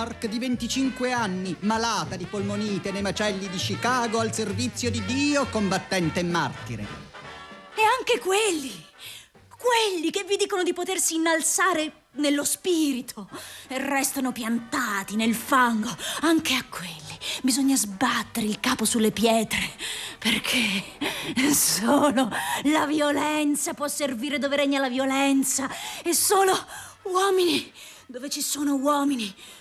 Clark, di 25 anni, malata di polmonite nei macelli di Chicago, al servizio di Dio, combattente e martire. E anche quelli che vi dicono di potersi innalzare nello spirito e restano piantati nel fango, anche a quelli bisogna sbattere il capo sulle pietre, perché solo la violenza può servire dove regna la violenza, e solo uomini dove ci sono uomini